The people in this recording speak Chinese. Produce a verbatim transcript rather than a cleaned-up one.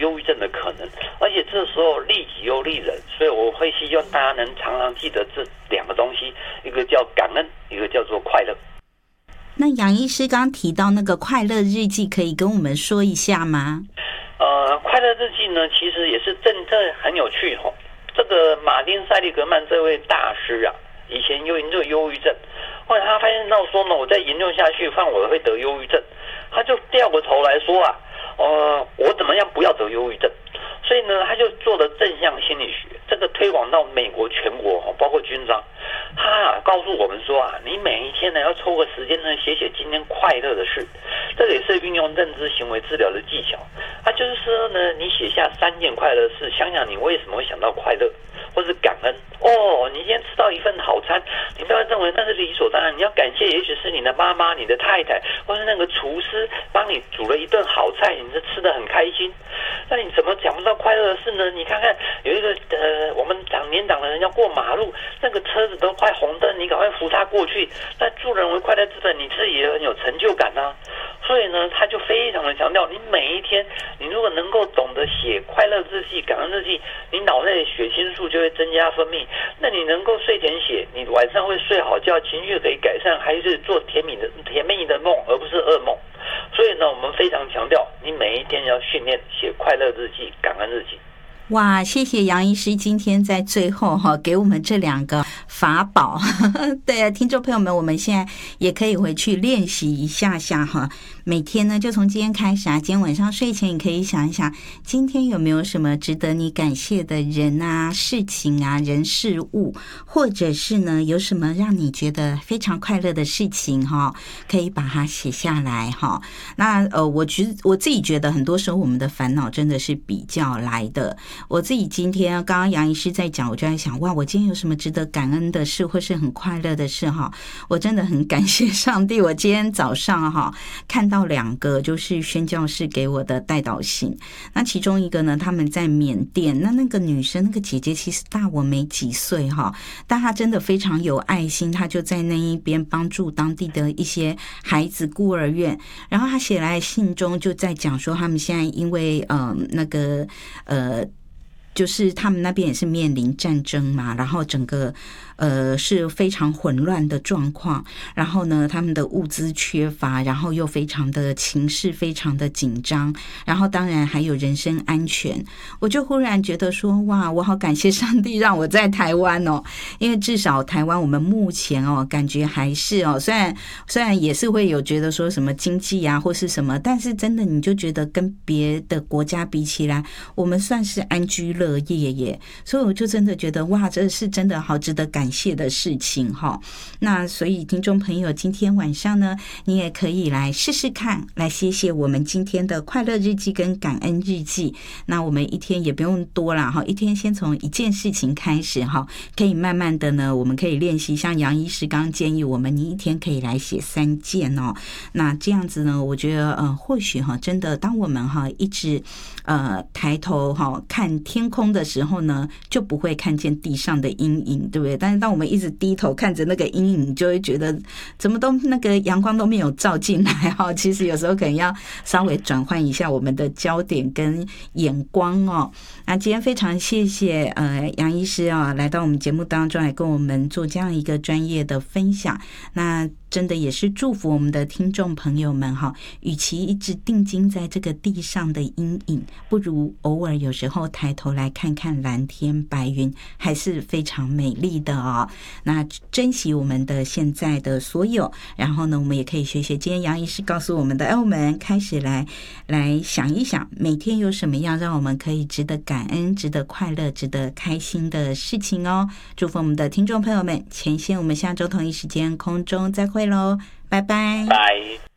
忧郁症的可能，而且这时候利己又利人，所以我会希望大家能常常记得这两个东西，一个叫感恩，一个叫做快乐。 那杨医师刚刚提到那个快乐日记，可以跟我们说一下吗？ 呃，快乐日记呢，其实也是真正很有趣哦。这个马丁·塞利格曼这位大师啊，以前有研究忧郁症，后来他发现到说呢，我再研究下去，看我会得忧郁症，他就掉过头来说啊，呃，我怎么样不要得忧郁症？所以呢，他就做了正向心理学，这个推广到美国全国，包括军章。他啊告诉我们说啊，你每一天呢要抽个时间呢写写今天快乐的事，这个也是运用认知行为治疗的技巧。他就是说呢，你写下三件快乐的事，想想你为什么会想到快乐，或是感恩。哦，你今天吃到一份好餐，你不要认为那是理所当然，你要感谢，也许是你的妈妈、你的太太，或是那个厨师帮你煮了一顿好菜，你是吃得很开心。那你怎么讲不到快乐的事呢？你看看有一个呃，我们长年长的人要过马路，那个车子都快红灯，你赶快扶他过去。那助人为快乐之本，你自己也很有成就感啊。所以呢，他就非常的强调，你每一天，你如果能够懂得写快乐日记、感恩日记，你脑内的血清素就会增加分泌。那你能够睡前写，你晚上会睡好觉，情绪可以改善，还是做甜蜜的甜蜜的梦，而不是噩梦。所以呢，我们非常强调，你每一天要训练写快乐日记、感恩日记。 哇，谢谢杨医师今天在最后哈给我们这两个法宝。对啊，听众朋友们，我们现在也可以回去练习一下下哈。每天呢，就从今天开始啊，今天晚上睡前你可以想一想，今天有没有什么值得你感谢的人啊、事情啊、人事物，或者是呢，有什么让你觉得非常快乐的事情哈，可以把它写下来哈。那呃，我觉得我自己觉得，很多时候我们的烦恼真的是比较来的。我自己今天刚刚杨医师在讲，我就在想，哇，我今天有什么值得感恩的事，或是很快乐的事哈？我真的很感谢上帝。我今天早上哈看到两个就是宣教士给我的代祷信，那其中一个呢，他们在缅甸，那那个女生那个姐姐其实大我没几岁哈，但她真的非常有爱心，她就在那一边帮助当地的一些孩子孤儿院，然后她写来信中就在讲说，他们现在因为呃那个呃。就是他们那边也是面临战争嘛，然后整个呃是非常混乱的状况，然后呢他们的物资缺乏，然后又非常的情势非常的紧张，然后当然还有人身安全。我就忽然觉得说，哇，我好感谢上帝让我在台湾哦，因为至少台湾我们目前哦感觉还是哦，虽然虽然也是会有觉得说什么经济啊或是什么，但是真的你就觉得跟别的国家比起来，我们算是安居乐业耶，所以我就真的觉得哇，这是真的好值得感谢的事情哈。那所以听众朋友，今天晚上呢，你也可以来试试看，来写写我们今天的快乐日记跟感恩日记。那我们一天也不用多啦哈，一天先从一件事情开始哈，可以慢慢的呢，我们可以练习，像杨医师刚刚建议我们，你一天可以来写三件哦。那这样子呢，我觉得呃，或许哈，真的当我们哈一直呃抬头哈看天空的时候呢，就不会看见地上的阴影，对不对？但是当我们一直低头看着那个阴影，就会觉得怎么都那个阳光都没有照进来哈。其实有时候可能要稍微转换一下我们的焦点跟眼光哦。那今天非常谢谢呃杨医师啊、哦，来到我们节目当中来跟我们做这样一个专业的分享。那真的也是祝福我们的听众朋友们哈，与其一直定睛在这个地上的阴影，不如偶尔有时候抬头来看看蓝天白云，还是非常美丽的哦。那珍惜我们的现在的所有，然后呢，我们也可以学学今天杨医师告诉我们的，哎，我们开始来来想一想，每天有什么样让我们可以值得感恩、值得快乐、值得开心的事情哦。祝福我们的听众朋友们，前线我们下周同一时间空中再会喽，拜拜。 拜。